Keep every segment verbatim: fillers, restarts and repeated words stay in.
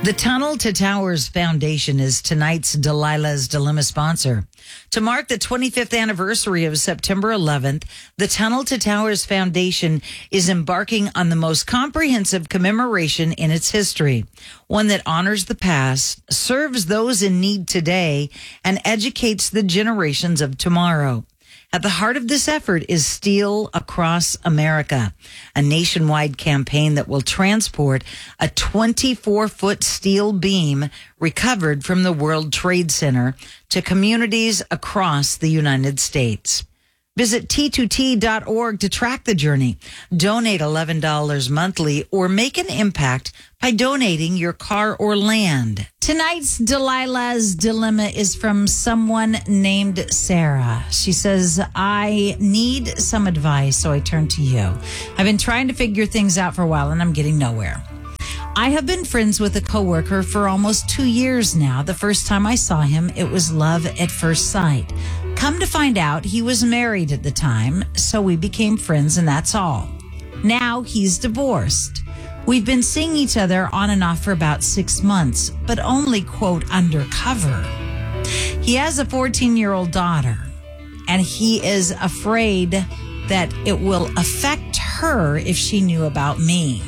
The Tunnel to Towers Foundation is tonight's Delilah's Dilemma sponsor. To mark the twenty-fifth anniversary of September eleventh, the Tunnel to Towers Foundation is embarking on the most comprehensive commemoration in its history, one that honors the past, serves those in need today, and educates the generations of tomorrow. At the heart of this effort is Steel Across America, a nationwide campaign that will transport a twenty-four foot steel beam recovered from the World Trade Center to communities across the United States. Visit T two T dot org to track the journey. Donate eleven dollars monthly or make an impact by donating your car or land. Tonight's Delilah's Dilemma is from someone named Sarah. She says, I need some advice, so I turn to you. I've been trying to figure things out for a while, and I'm getting nowhere. I have been friends with a coworker for almost two years now. The first time I saw him, it was love at first sight. Come to find out, he was married at the time, so we became friends, and that's all. Now he's divorced. We've been seeing each other on and off for about six months, but only, quote, undercover. He has a fourteen-year-old daughter, and he is afraid that it will affect her if she knew about me.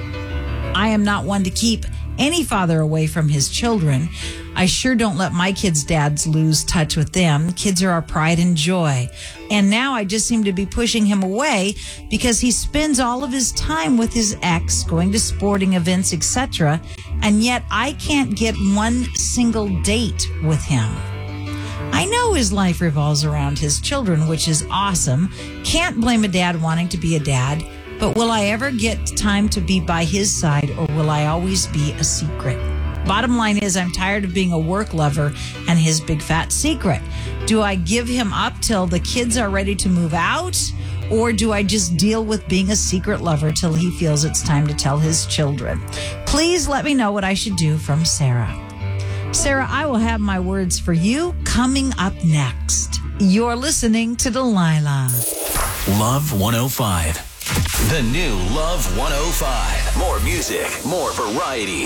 I am not one to keep any father away from his children. I sure don't let my kids' dads lose touch with them. Kids are our pride and joy. And now I just seem to be pushing him away because he spends all of his time with his ex, going to sporting events, et cetera. And yet I can't get one single date with him. I know his life revolves around his children, which is awesome. Can't blame a dad wanting to be a dad. But will I ever get time to be by his side, or will I always be a secret? Bottom line is, I'm tired of being a work lover and his big fat secret. Do I give him up till the kids are ready to move out? Or do I just deal with being a secret lover till he feels it's time to tell his children? Please let me know what I should do. From Sarah. Sarah, I will have my words for you coming up next. You're listening to Delilah. Love one oh five. The new Love one oh five. More music, more variety.